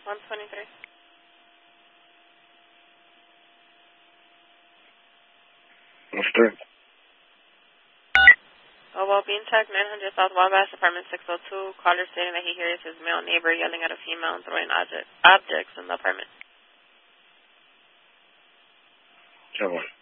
123. What's that? Oh, well, being checked 900 South Wabash, apartment 602. Caller stating that he hears his male neighbor yelling at a female and throwing objects in the apartment. Come on.